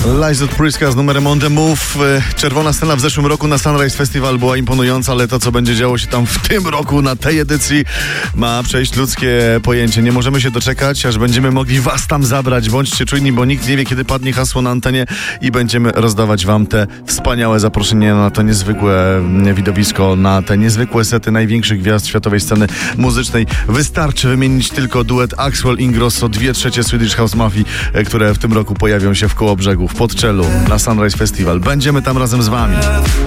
Liza Priska z numerem On The Move. Czerwona scena w zeszłym roku na Sunrise Festival była imponująca, ale to, co będzie działo się tam w tym roku na tej edycji, ma przejść ludzkie pojęcie. Nie możemy się doczekać, aż będziemy mogli was tam zabrać. Bądźcie czujni, bo nikt nie wie, kiedy padnie hasło na antenie i będziemy rozdawać wam te wspaniałe zaproszenia na to niezwykłe widowisko, na te niezwykłe sety największych gwiazd światowej sceny muzycznej. Wystarczy wymienić tylko duet Axwell Ingrosso, 2/3 Swedish House Mafii, które w tym roku pojawią się w Kołobrzegu, w Podczelu, na Sunrise Festival. Będziemy tam razem z wami.